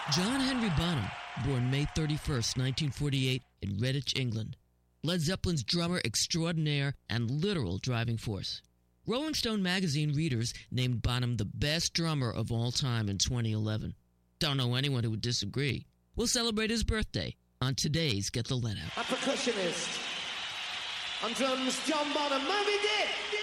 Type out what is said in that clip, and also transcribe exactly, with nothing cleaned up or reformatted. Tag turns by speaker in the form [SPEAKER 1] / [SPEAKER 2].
[SPEAKER 1] John Henry Bonham, born May thirty-first, nineteen forty-eight, in Redditch, England. Led Zeppelin's drummer extraordinaire and literal driving force. Rolling Stone magazine readers named Bonham the best drummer of all time in twenty eleven. Don't know anyone who would disagree. We'll celebrate his birthday on today's Get the Lead Out.
[SPEAKER 2] A percussionist. On drums, John Bonham. Moby Dick.